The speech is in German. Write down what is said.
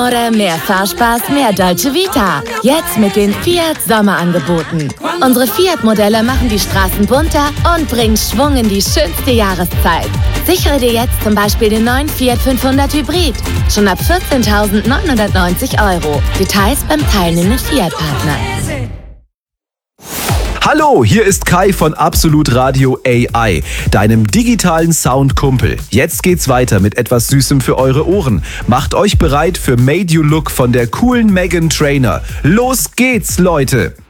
Amore, mehr Fahrspaß, mehr Dolce Vita. Jetzt mit den Fiat Sommerangeboten. Unsere Fiat-Modelle machen die Straßen bunter und bringen Schwung in die schönste Jahreszeit. Sichere dir jetzt zum Beispiel den neuen Fiat 500 Hybrid. Schon ab 14.990 €. Details beim teilnehmenden Fiat-Partner. Hallo, hier ist Kai von Absolut Radio AI, deinem digitalen Soundkumpel. Jetzt geht's weiter mit etwas Süßem für eure Ohren. Macht euch bereit für Made You Look von der coolen Meghan Trainor. Los geht's, Leute!